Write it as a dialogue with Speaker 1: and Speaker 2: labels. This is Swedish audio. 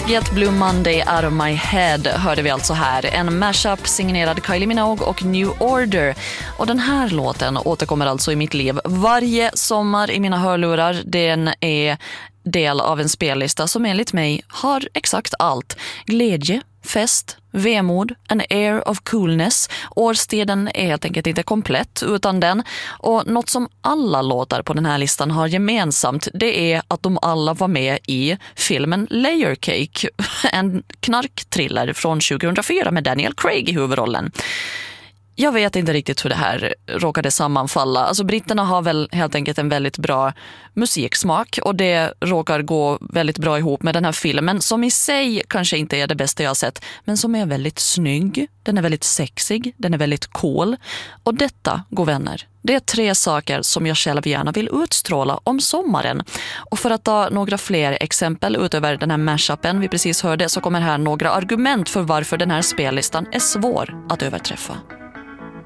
Speaker 1: Get Blue Monday Out of My Head hörde vi alltså här. En mashup signerad Kylie Minogue och New Order. Och den här låten återkommer alltså i mitt liv varje sommar i mina hörlurar. Den är del av en spellista som enligt mig har exakt allt. Glädje, fest, vemod, en air of coolness. Årstiden är helt enkelt inte komplett utan den. Och något som alla låtar på den här listan har gemensamt, det är att de alla var med i filmen Layer Cake. En knarkthriller från 2004 med Daniel Craig i huvudrollen. Jag vet inte riktigt hur det här råkade sammanfalla. Alltså britterna har väl helt enkelt en väldigt bra musiksmak och det råkar gå väldigt bra ihop med den här filmen som i sig kanske inte är det bästa jag har sett, men som är väldigt snygg, den är väldigt sexig, den är väldigt cool. Och detta, god vänner, det är 3 saker som jag själv gärna vill utstråla om sommaren. Och för att ta några fler exempel utöver den här mashupen vi precis hörde så kommer här några argument för varför den här spellistan är svår att överträffa.